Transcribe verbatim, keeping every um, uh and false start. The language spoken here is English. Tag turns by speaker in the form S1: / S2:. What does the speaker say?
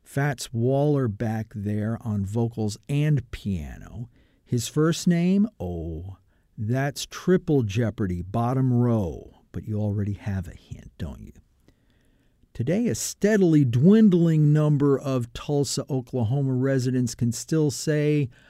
S1: Fats Waller back there on vocals and piano. His first name? Oh, that's Triple Jeopardy, bottom row. But you already have a hint, don't you? Today, a steadily dwindling number of Tulsa, Oklahoma residents can still say,